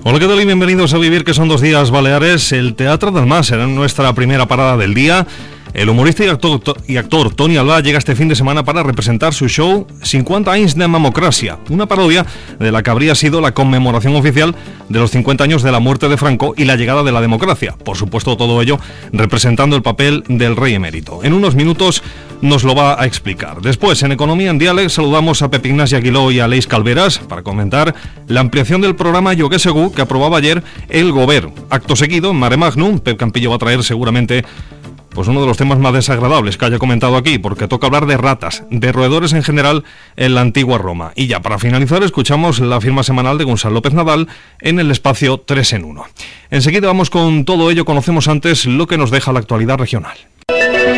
Hola, ¿qué tal? Y bienvenidos a Vivir, que son 2 días baleares. El Teatre del Mas será nuestra primera parada del día. El humorista y actor Toni Albà llega este fin de semana para representar su show 50 anys de Mamocràcia, una parodia de la que habría sido la conmemoración oficial de los 50 años de la muerte de Franco y la llegada de la democracia. Por supuesto, todo ello representando el papel del rey emérito. En unos minutos nos lo va a explicar. Después, en Economía en Diàleg, saludamos a Pep Ignasi Aguiló y a Aleix Calveras para comentar la ampliación del programa Yo que Segur que aprobaba ayer el Govern. Acto seguido, en Mare Magnum, Pep Campillo va a traer seguramente uno de los temas más desagradables que haya comentado aquí, porque toca hablar de ratas, de roedores en general en la antigua Roma. Y ya para finalizar, escuchamos la firma semanal de Gonzalo López Nadal en el espacio 3 en 1. Enseguida vamos con todo ello, conocemos antes lo que nos deja la actualidad regional.